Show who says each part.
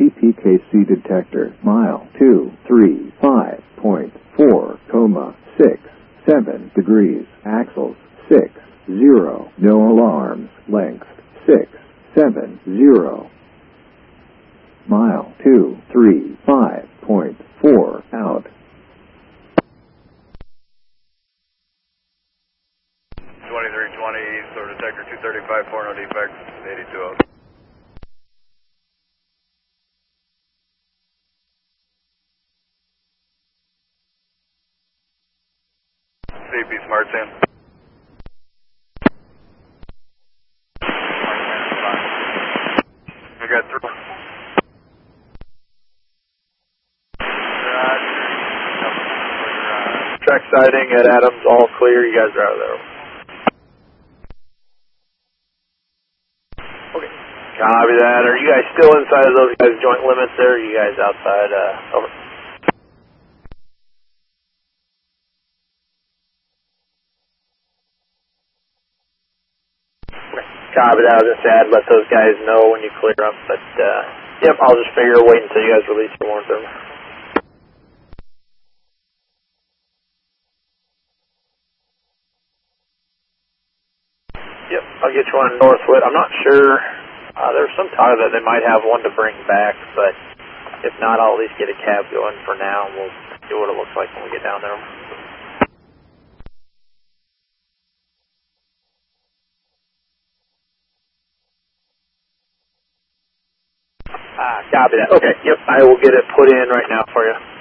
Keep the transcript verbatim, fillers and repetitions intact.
Speaker 1: T P K C detector, mile two three five point four, comma, six seven degrees, axles, six zero, no alarms, length, six seven zero. Mile two three five point four, out.
Speaker 2: twenty-three twenty, so detector two thirty-five, four, no defects, eighty-two out. C P Smart Sam. I got through. Track sighting at Adams, all clear. You guys are out of there. Okay. Copy that. Are you guys still inside of those guys' joint limits there? Or are you guys outside? Uh, over. Okay. Copy that. I was just sad. Let those guys know when you clear up. But, uh, yep, I'll just figure wait until you guys release your warrant them. Yep, I'll get you one Northwood. I'm not sure. Uh, there's some talk that they might have one to bring back, but if not, I'll at least get a cab going for now, and we'll see what it looks like when we get down there. Ah, copy that. Okay, yep, I will get it put in right now for you.